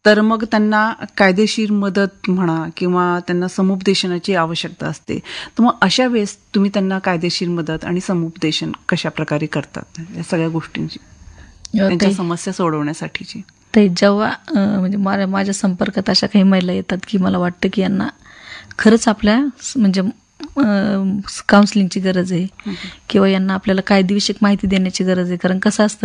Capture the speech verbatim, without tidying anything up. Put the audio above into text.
तर मग त्यांना कायदेशीर मदत म्हणा किंवा त्यांना समुपदेशनाची आवश्यकता असते. तर मग अशा वेळेस तुम्ही त्यांना कायदेशीर मदत आणि समुपदेशन कशा प्रकारे करतात या सगळ्या गोष्टींची, त्यांच्या समस्या सोडवण्यासाठीची? ते जेव्हा म्हणजे माझ्या माझ्या संपर्कात अशा काही महिला येतात की मला वाटतं की यांना खरंच आपल्या म्हणजे काउन्सिलिंगची गरज आहे किंवा यांना आपल्याला कायदेविषयक माहिती देण्याची गरज आहे. कारण कसं असतं